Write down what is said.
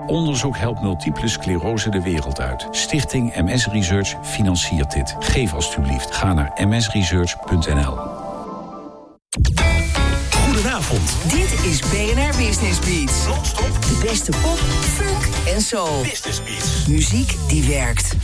Onderzoek helpt multiple sclerose de wereld uit. Stichting MS Research financiert dit. Geef alstublieft. Ga naar msresearch.nl. Goedenavond. Dit is BNR Business Beats. Non-stop. De beste pop, funk en soul. Business Beats. Muziek die werkt.